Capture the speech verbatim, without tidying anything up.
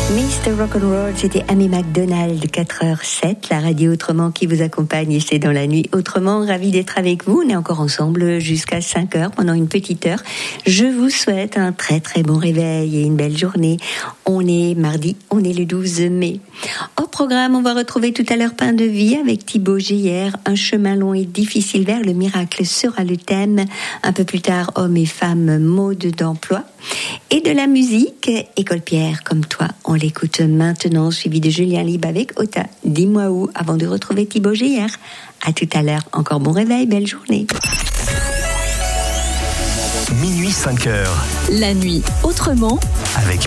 mister Rock'n'Roll, c'était Amy McDonald, quatre heures sept, la radio Autrement qui vous accompagne et c'est dans la nuit Autrement. Ravi d'être avec vous. On est encore ensemble jusqu'à cinq heures, pendant une petite heure. Je vous souhaite un très très bon réveil et une belle journée. On est mardi, on est le douze mai. Au programme, on va retrouver tout à l'heure Pain de vie avec Thibaut Géhière. Un chemin long et difficile vers le miracle sera le thème. Un peu plus tard, hommes et femmes, mode d'emploi. Et de la musique, École Pierre, comme toi, on l'écoute maintenant, suivi de Julien Libre avec Ota. Dis-moi où, avant de retrouver Thibaut Géhière. À tout à l'heure, encore bon réveil, belle journée. Minuit cinq heures. La nuit, autrement. Avec